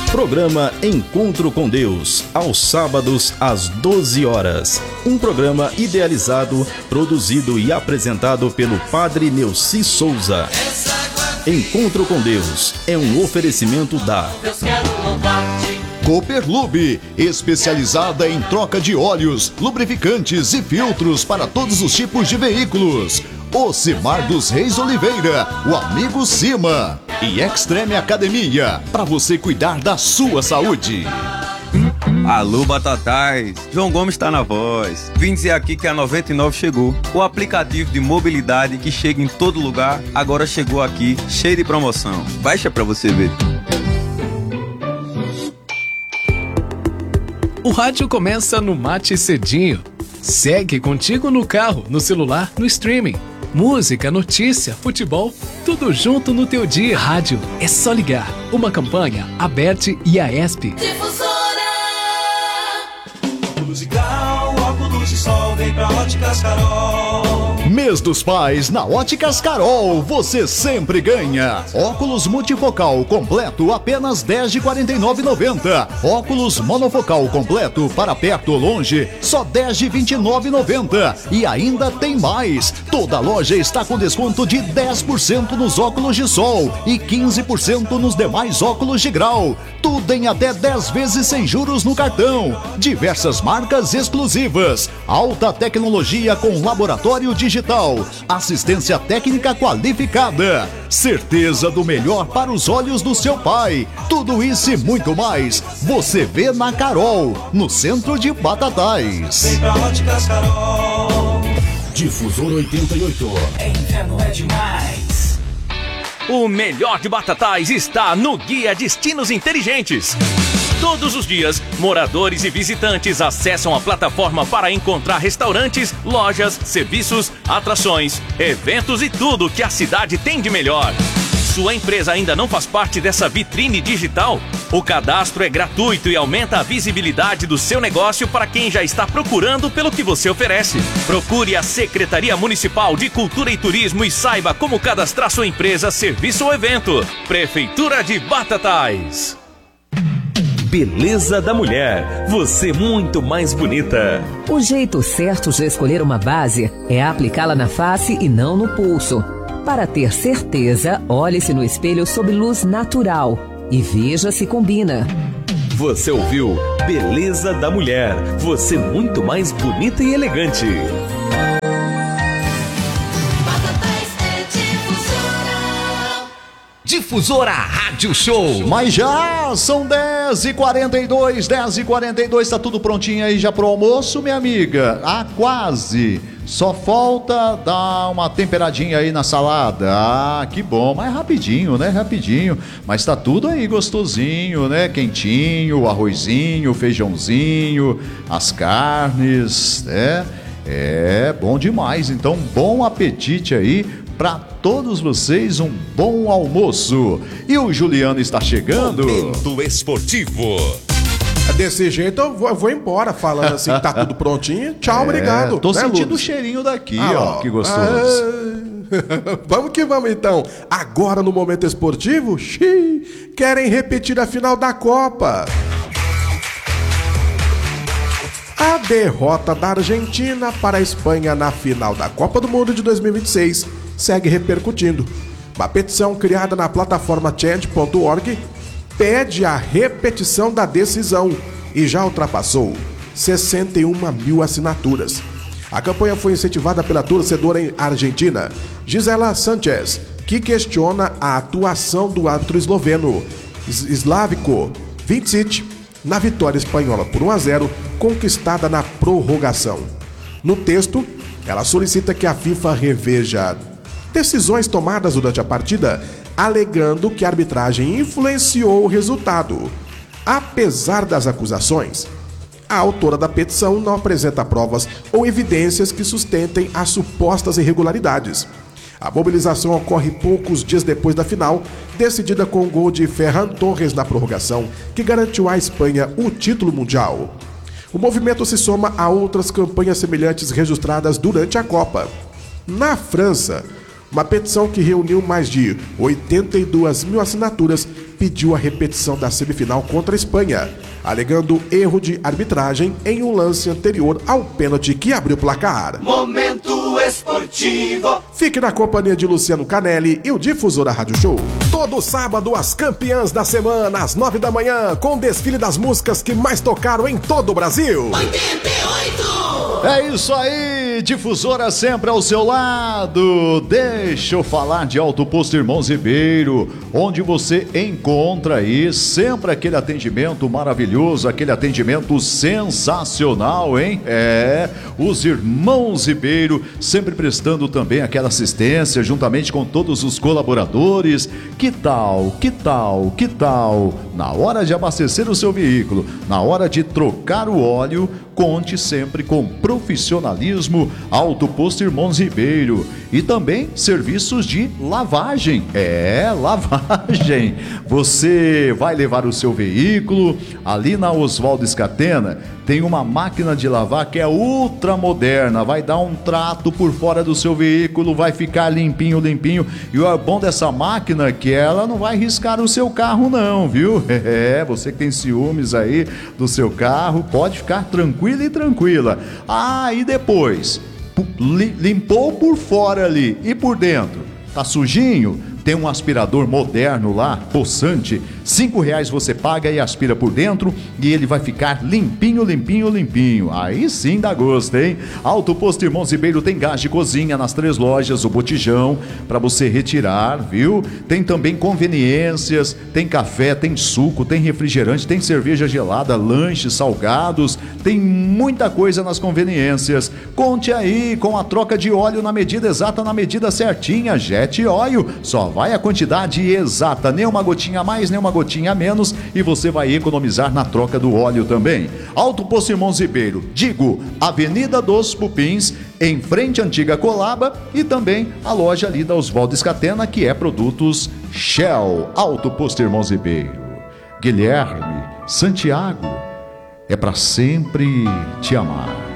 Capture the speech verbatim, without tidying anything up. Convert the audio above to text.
Programa Encontro com Deus, aos sábados às doze horas. Um programa idealizado, produzido e apresentado pelo Padre Neuci Souza. Encontro com Deus é um oferecimento da Cooperlube, especializada em troca de óleos, lubrificantes e filtros para todos os tipos de veículos. Ocimar dos Reis Oliveira, o amigo Cima. E Extreme Academia, para você cuidar da sua saúde. Alô, Batatais, João Gomes está na voz. Vim dizer aqui que a noventa e nove chegou. O aplicativo de mobilidade que chega em todo lugar, agora chegou aqui, cheio de promoção. Baixa pra você ver. O rádio começa no Mate Cedinho. Segue contigo no carro, no celular, no streaming. Música, notícia, futebol, tudo junto no teu dia. Rádio, é só ligar. Uma campanha, Aberte e a ESP. Difusora. Musical, óculos de sol, vem pra Óticas Carol. Mês dos Pais na Óticas Carol, você sempre ganha. Óculos multifocal completo apenas dez de quarenta e nove reais e noventa centavos. Óculos monofocal completo para perto ou longe só dez de vinte e nove reais e noventa centavos. E ainda tem mais. Toda loja está com desconto de dez por cento nos óculos de sol e quinze por cento nos demais óculos de grau. Tudo em até dez vezes sem juros no cartão. Diversas marcas exclusivas. Alta tecnologia com laboratório digital. Assistência técnica qualificada. Certeza do melhor para os olhos do seu pai. Tudo isso e muito mais você vê na Carol, no centro de Batatais. Vem pra Óticas Carol. Difusor oitenta e oito. É inverno é demais. O melhor de Batatais está no Guia Destinos Inteligentes. Todos os dias, moradores e visitantes acessam a plataforma para encontrar restaurantes, lojas, serviços, atrações, eventos e tudo que a cidade tem de melhor. Sua empresa ainda não faz parte dessa vitrine digital? O cadastro é gratuito e aumenta a visibilidade do seu negócio para quem já está procurando pelo que você oferece. Procure a Secretaria Municipal de Cultura e Turismo e saiba como cadastrar sua empresa, serviço ou evento. Prefeitura de Batatais. Beleza da mulher, você muito mais bonita. O jeito certo de escolher uma base é aplicá-la na face e não no pulso. Para ter certeza, olhe-se no espelho sob luz natural e veja se combina. Você ouviu Beleza da Mulher, você muito mais bonita e elegante. Difusora Rádio Show. Mas já são dez e quarenta e dois, dez e quarenta e dois, tá tudo prontinho aí já pro almoço, minha amiga? Ah, quase. Só falta dar uma temperadinha aí na salada. Ah, que bom, mas rapidinho, né? Rapidinho. Mas tá tudo aí gostosinho, né? Quentinho, o arrozinho, o feijãozinho, as carnes, né? É bom demais. Então, bom apetite aí para todos vocês, um bom almoço. E o Juliano está chegando. Momento esportivo. Desse jeito eu vou, eu vou embora falando assim que tá tudo prontinho. Tchau, é, obrigado. Tô né, sentindo Lourdes? O cheirinho daqui, ah, ó, que gostoso. Ah, vamos que vamos então. Agora no momento esportivo, xiii, querem repetir a final da Copa. A derrota da Argentina para a Espanha na final da Copa do Mundo de dois mil e vinte e seis segue repercutindo. Uma petição criada na plataforma change ponto org pede a repetição da decisão e já ultrapassou sessenta e uma mil assinaturas. A campanha foi incentivada pela torcedora argentina Gisela Sánchez, que questiona a atuação do árbitro esloveno Slavko Vincic na vitória espanhola por um a zero conquistada na prorrogação. No texto, ela solicita que a FIFA reveja decisões tomadas durante a partida, alegando que a arbitragem influenciou o resultado. Apesar das acusações, a autora da petição não apresenta provas ou evidências que sustentem as supostas irregularidades. A mobilização ocorre poucos dias depois da final, decidida com o gol de Ferran Torres na prorrogação, que garantiu à Espanha o título mundial. O movimento se soma a outras campanhas semelhantes registradas durante a Copa. Na França, uma petição que reuniu mais de oitenta e duas mil assinaturas pediu a repetição da semifinal contra a Espanha, alegando erro de arbitragem em um lance anterior ao pênalti que abriu o placar. Momento esportivo. Fique na companhia de Luciano Canelli e o Difusora Rádio Show. Todo sábado, as campeãs da semana, às nove da manhã, com o desfile das músicas que mais tocaram em todo o Brasil. oitenta e oito! É isso aí, Difusora sempre ao seu lado. Deixa eu falar de Auto Posto Irmãos Ribeiro, onde você encontra aí sempre aquele atendimento maravilhoso, aquele atendimento sensacional, hein? É, os Irmãos Ribeiro sempre prestando também aquela assistência juntamente com todos os colaboradores. Que tal, que tal, que tal? Na hora de abastecer o seu veículo, na hora de trocar o óleo, conte sempre com profissionalismo Auto Posto Irmãos Ribeiro. E também serviços de lavagem. É, lavagem. Você vai levar o seu veículo ali na Oswaldo Escatena, tem uma máquina de lavar que é ultra moderna, vai dar um trato por fora do seu veículo, vai ficar limpinho, limpinho. E o bom dessa máquina é que ela não vai riscar o seu carro não, viu? É, você que tem ciúmes aí do seu carro, pode ficar tranquilo e tranquila. Ah, e depois, limpou por fora ali e por dentro, tá sujinho? Tem um aspirador moderno lá, possante, cinco reais você paga e aspira por dentro e ele vai ficar limpinho, limpinho, limpinho. Aí sim dá gosto, hein? Auto Posto Irmãos Ribeiro tem gás de cozinha nas três lojas, o botijão para você retirar, viu? Tem também conveniências, tem café, tem suco, tem refrigerante, tem cerveja gelada, lanches, salgados, tem muita coisa nas conveniências. Conte aí com a troca de óleo na medida exata, na medida certinha, Jet Oil, só vai a quantidade exata, nem uma gotinha a mais, nem uma gotinha a menos, e você vai economizar na troca do óleo também. Auto Posto Irmãos Ribeiro, digo, Avenida dos Pupins, em frente à antiga Colaba, e também a loja ali da Oswaldo Escatena, que é produtos Shell. Auto Posto Irmãos Ribeiro. Guilherme, Santiago, é para sempre te amar.